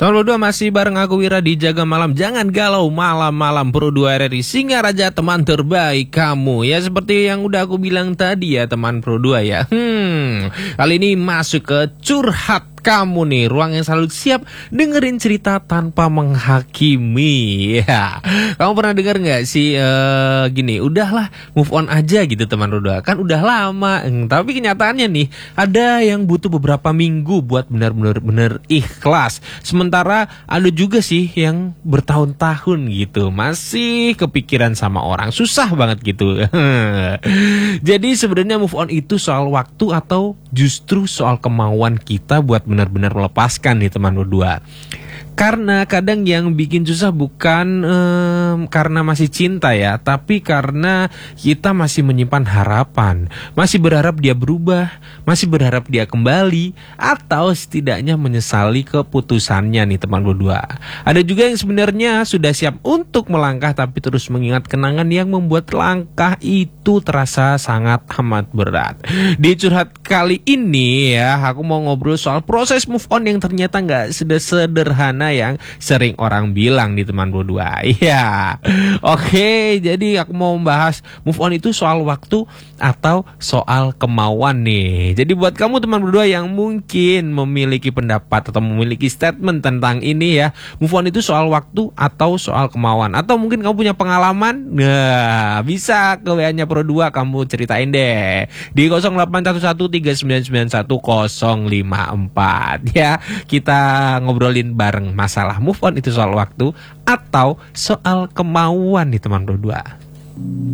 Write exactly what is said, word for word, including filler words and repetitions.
Tahun dua masih bareng aku Wira di Jaga Malam. Jangan galau malam-malam, Pro dua R R I, Singa Raja teman terbaik kamu. Ya seperti yang udah aku bilang tadi ya teman Pro dua ya. Hmm, kali ini masuk ke curhat kamu nih, ruang yang selalu siap dengerin cerita tanpa menghakimi. Ya, kamu pernah dengar nggak sih uh, gini, udahlah move on aja gitu teman Roda, kan udah lama. Hmm, tapi kenyataannya nih, ada yang butuh beberapa minggu buat benar-benar benar ikhlas. Sementara ada juga sih yang bertahun-tahun gitu masih kepikiran sama orang, susah banget gitu. Jadi sebenarnya move on itu soal waktu atau justru soal kemauan kita buat benar-benar melepaskan nih teman berdua. Karena kadang yang bikin susah bukan um, karena masih cinta ya, tapi karena kita masih menyimpan harapan, masih berharap dia berubah, masih berharap dia kembali, atau setidaknya menyesali keputusannya nih teman berdua. Ada juga yang sebenarnya sudah siap untuk melangkah tapi terus mengingat kenangan yang membuat langkah itu terasa sangat amat berat. Di curhat kali ini ya, aku mau ngobrol soal proses move on yang ternyata nggak sederhana yang sering orang bilang di teman berdua. Iya. Oke, jadi aku mau membahas move on itu soal waktu atau soal kemauan nih. Jadi buat kamu teman berdua yang mungkin memiliki pendapat atau memiliki statement tentang ini ya, move on itu soal waktu atau soal kemauan, atau mungkin kamu punya pengalaman, nah bisa ke W A-nya Pro dua kamu ceritain deh di nol delapan satu satu tiga sembilan sembilan satu nol lima empat ya. Kita ngobrolin bareng masalah move on itu soal waktu atau soal kemauan nih teman berdua.